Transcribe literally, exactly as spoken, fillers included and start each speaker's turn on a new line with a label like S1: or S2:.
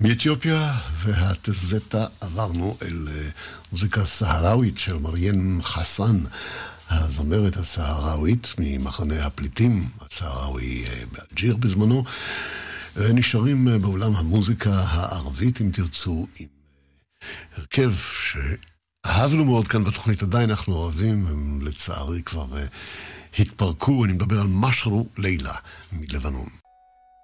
S1: מאתיופיה והתזתה עברנו אל מוזיקה סהראווית של מריאן חסן, הזמרת הסהראווית ממחנה הפליטים הסהראווי באלג'יר בזמנו. נשארים בעולם המוזיקה הערבית, אם תרצו, עם הרכב שאהבנו מאוד כאן בתוכנית, עדיין אנחנו אוהבים, הם לצערי כבר התפרקו. אני מדבר על משרו לילה מלבנון.